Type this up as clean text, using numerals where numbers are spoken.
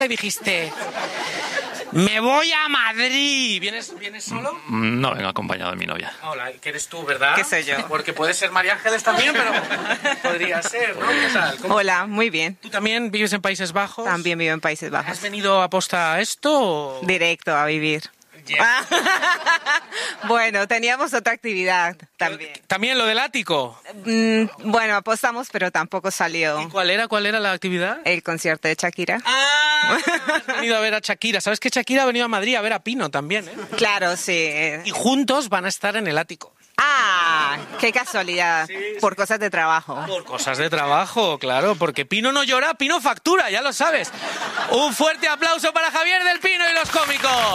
y dijiste... ¡Me voy a Madrid! ¿Vienes solo? No, vengo acompañado de mi novia. Hola, que eres tú, ¿verdad? Que soy yo. Porque puede ser María Ángeles también, pero podría ser, ¿no? ¿Qué tal? Hola, muy bien. ¿Tú también vives en Países Bajos? También vivo en Países Bajos. ¿Has venido aposta a esto o...? Directo a vivir. Yeah. Bueno, teníamos otra actividad también. ¿También lo del ático? Bueno, apostamos, pero tampoco salió. ¿Y cuál era la actividad? El concierto de Shakira. ¡Ah! Has venido a ver a Shakira. ¿Sabes que Shakira ha venido a Madrid a ver a Pino también, eh? Claro, sí. Y juntos van a estar en el ático. ¡Ah! ¡Qué casualidad! Sí. Por cosas de trabajo. Por cosas de trabajo, claro, porque Pino no llora, Pino factura, ya lo sabes. Un fuerte aplauso para Javier del Pino y los cómicos.